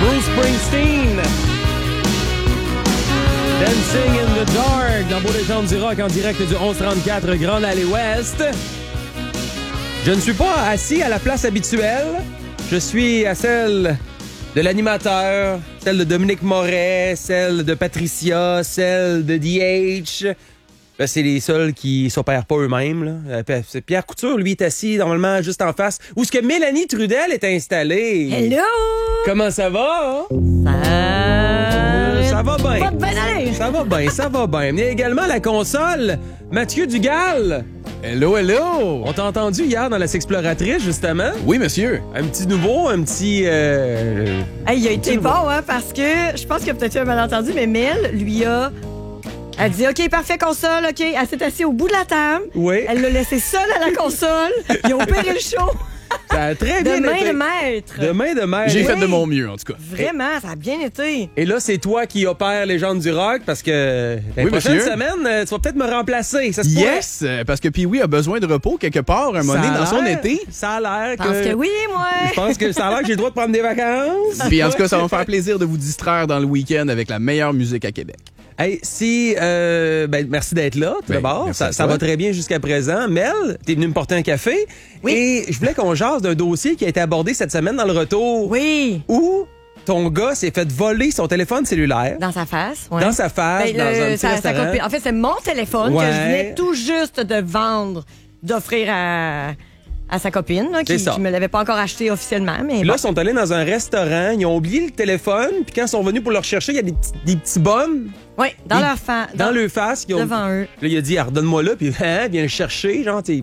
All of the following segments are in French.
Bruce Springsteen. Dancing in the Dark, dans Beau Légende du rock en direct du 1134 Grande Allée Ouest. Je ne suis pas assis à la place habituelle. Je suis à celle de l'animateur, celle de Dominique Moret, celle de Patricia, celle de DH. Ben, c'est les seuls qui s'opèrent pas eux-mêmes. Là. Pierre Couture, lui, est assis normalement juste en face. Où est-ce que Mélanie Trudel est installée? Hello! Comment ça va? Ça va bien. Ça va bien, ça va bien. Il y a également la console, Mathieu Dugal. Hello, hello! On t'a entendu hier dans la S'Exploratrice, justement. Oui, monsieur. Un petit nouveau, un petit... Hey, il a été bon, hein, parce que je pense qu'il y a peut-être eu un malentendu, mais Mel, lui a... Elle dit, OK, parfait, console, OK. Elle s'est assise au bout de la table. Oui. Elle l'a laissé seule à la console. Ils ont opéré le show. Ça a très bien de main été. de maître. De main de maître. J'ai fait de mon mieux, en tout cas. Vraiment, ça a bien été. Et là, c'est toi qui opères Légende du rock parce que la Oui, prochaine monsieur. semaine, tu vas peut-être me remplacer. Ça se pourrait? Yes! Parce que Pee-wee a besoin de repos quelque part, un moment donné, dans son été. Ça a l'air Je pense que oui, moi. Je pense que ça a l'air que j'ai le droit de prendre des vacances. Puis en tout cas, ça va me faire plaisir de vous distraire dans le week-end avec la meilleure musique à Québec. Hey, merci d'être là, tout d'abord. merci à Ça toi. va très bien jusqu'à présent. Mel, t'es venu me porter un café. Oui. Et je voulais qu'on jase d'un dossier qui a été abordé cette semaine dans le retour. Oui. Où ton gars s'est fait voler son téléphone cellulaire. Dans sa face. Ouais. Dans sa face, Ben, dans un petit sa restaurant. copine. En fait, c'est mon téléphone Ouais. que je venais tout juste de vendre, d'offrir à sa copine, là, C'est qui ça. me l'avait pas encore acheté officiellement. Mais Puis là, ils sont allés dans un restaurant, ils ont oublié le téléphone, puis quand ils sont venus pour le rechercher, il y a des petits bums oui, dans Ils- leur face. dans leur face. Devant eux. Là, il a dit, redonne-moi là, puis viens le chercher, genre, tu sais.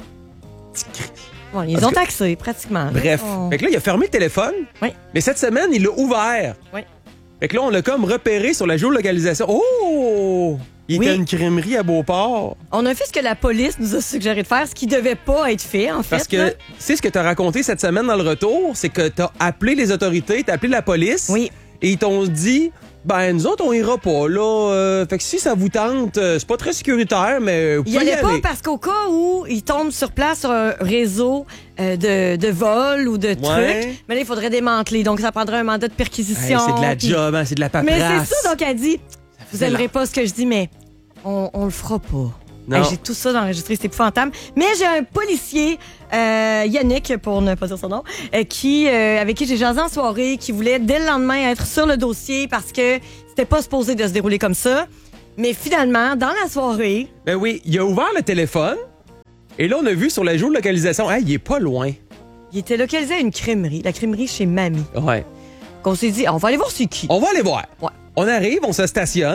Bon, ils Parce ont que- taxé, pratiquement. Bref. On- Fait que là, il a fermé le téléphone. Oui. Mais cette semaine, il l'a ouvert. Oui. Fait que là, on l'a comme repéré sur la géolocalisation. Oh! Il Oui. était à une crèmerie à Beauport. On a fait ce que la police nous a suggéré de faire, ce qui devait pas être fait, en fait. Parce que, là. c'est ce que tu as raconté cette semaine dans le retour, c'est que tu as appelé les autorités, tu as appelé la police. Oui. Et ils t'ont dit, ben, nous autres, on ira pas, là. Fait que si ça vous tente, c'est pas très sécuritaire, mais vous Il pouvez n'y y allait pas aller. parce qu'au cas où il tombe sur place sur un réseau de vol ou de trucs, mais là, il faudrait démanteler. Donc, ça prendrait un mandat de Hey, perquisition. c'est de la puis- job, hein, c'est de la paperasse. Mais c'est ça, donc elle dit, vous faisait aimerez là. pas ce que je dis, mais on le fera pas. Non. Hey, j'ai tout ça d'enregistré, c'est épouvantable. Mais j'ai un policier, Yannick, pour ne pas dire son nom, avec qui j'ai jasé en soirée, qui voulait dès le lendemain être sur le dossier parce que c'était pas supposé de se dérouler comme ça. Mais finalement, dans la soirée, Ben oui, il a ouvert le téléphone. Et là, on a vu sur la géolocalisation, hey, il est pas loin. il était localisé à une crèmerie, la crèmerie chez Mamie. Ouais. Qu'on s'est dit, on va aller voir c'est qui. On va aller voir. Ouais. On arrive, on se stationne.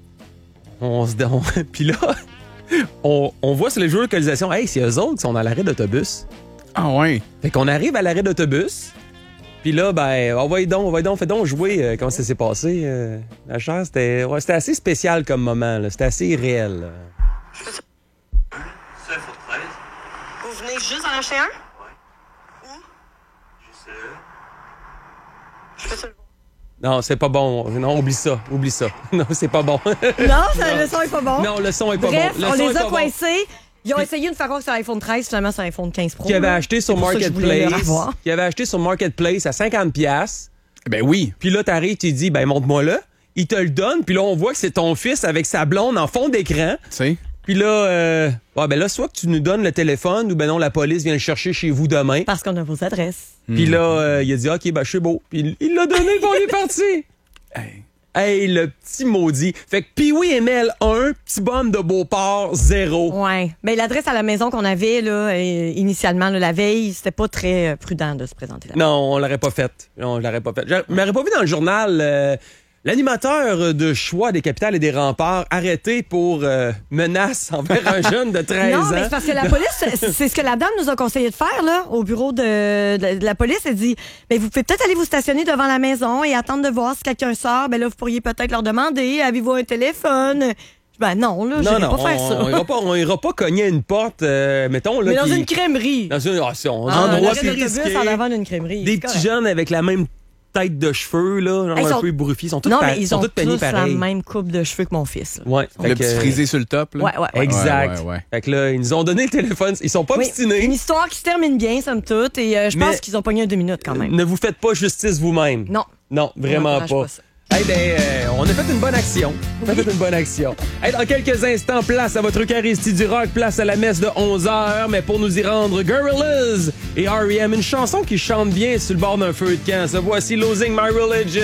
Puis là, on voit sur les géolocalisations, hey, c'est eux autres qui sont dans l'arrêt d'autobus. Ah ouais. Fait qu'on arrive à l'arrêt d'autobus. Puis là, ben, on va y donc, fais donc jouer comment ça s'est passé. La chance, c'était assez spécial comme moment, là. C'était assez réel. Là. C'est faute 13. Vous venez juste en acheter un? Je sais. Non, c'est pas bon. Non, oublie ça. Non, c'est pas bon. Non, le son est pas bon. Non, le son est pas Bref, bon. Le on son est les a pas bon. coincés. Ils ont essayé de faire croire que c'est un iPhone 13, finalement c'est un iPhone 15 Pro. Qui avait là. acheté sur C'est pour ça que je voulais le Marketplace. revoir. Qui avait acheté sur Marketplace à 50$. Ben oui. Puis là, t'arrives, tu dis, ben, montre-moi là. Il te le donne, puis là, on voit que c'est ton fils avec sa blonde en fond d'écran. Tu sais. Puis là, ben là, soit que tu nous donnes le téléphone, ou ben non, la police vient le chercher chez vous demain. Parce qu'on a vos adresses. Puis là, il a dit, OK, ben, je suis beau. Puis il l'a donné, puis on est parti. Hey. Hey, le petit maudit. Fait que Pee-wee et Mel, 1, petit bum de Beauport, 0. Ouais. Mais l'adresse à la maison qu'on avait là, initialement là, la veille, c'était pas très prudent de se présenter là. Non, on l'aurait pas fait. Je m'aurais pas vu dans le journal l'animateur de choix des capitales et des remparts arrêté pour menace envers un jeune de 13 Non, ans. mais c'est parce que la police, c'est ce que la dame nous a conseillé de faire là, au bureau de la police. Elle dit, ben vous pouvez peut-être aller vous stationner devant la maison et attendre de voir si quelqu'un sort. Ben là, vous pourriez peut-être leur demander, avez-vous un téléphone? Ben non, là, je vais pas faire ça. On ira pas cogner à une porte, mettons. Là, Mais dans qui- une crèmerie. Dans un Un endroit arrêt plus d'autobus risqué. en avant d'une crèmerie. Des c'est petits correct. jeunes avec la même tête de cheveux, là, genre Ils un sont- peu bourrufis. Ils sont tous Non, pa- mais ils sont ont tous peignés tous la pareil. même coupe de cheveux que mon fils. là. Ouais. Le petit frisé sur le top, là. Ouais. Exact. Ouais. Fait que là, ils nous ont donné le téléphone. Ils sont pas Oui, obstinés. une histoire qui se termine bien, somme toute, et je pense Mais- qu'ils ont pogné un 2 minutes quand même. Ne vous faites pas justice vous-même. Non. Non, vraiment m'encourage pas. ça. Hey, on a fait une bonne action. Hey, dans quelques instants, place à votre Eucharistie du rock, place à la messe de 11h. Mais pour nous y rendre, Gorillaz et R.E.M., une chanson qui chante bien sur le bord d'un feu de camp. Ça, voici Losing My Religion.